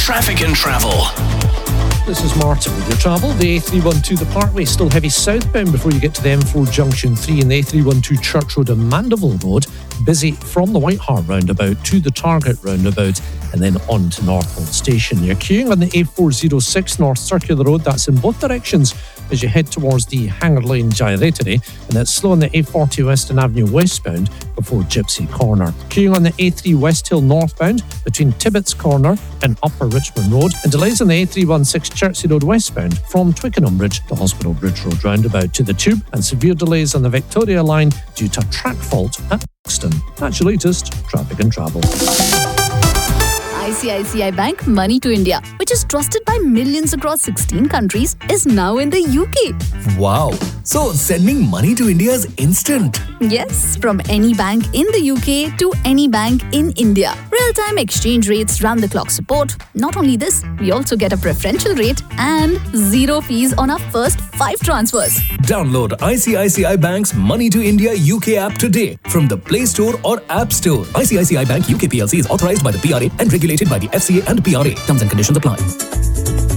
Traffic and Travel. This is Martin with your travel. The A312 The Parkway still heavy southbound before you get to the M4 Junction 3 and the A312 Church Road and Mandeville Road. Busy from the White Hart roundabout to the Target roundabout and then on to Northholt Station. You're queuing on the A406 North Circular Road. That's in both directions as you head towards the Hanger Lane Gyratory, and that's slow on the A40 Western Avenue westbound before Gypsy Corner. Queuing on the A3 West Hill northbound between Tibbetts Corner and Upper Richmond Road, and delays on the A316 Chertsey Road westbound from Twickenham Bridge to Hospital Bridge Road roundabout to the Tube, and severe delays on the Victoria line due to a track fault at Buxton. That's your latest Traffic and Travel. ICICI Bank Money to India, which is trusted by millions across 16 countries, is now in the UK. Wow! So sending money to India is instant. Yes, from any bank in the UK to any bank in India. Real-time exchange rates, round-the-clock support. Not only this, we also get a preferential rate and zero fees on our first 5 transfers. Download ICICI Bank's Money to India UK app today from the Play Store or App Store. ICICI Bank UK PLC is authorized by the PRA and regulated by the FCA and PRA. Terms and conditions apply.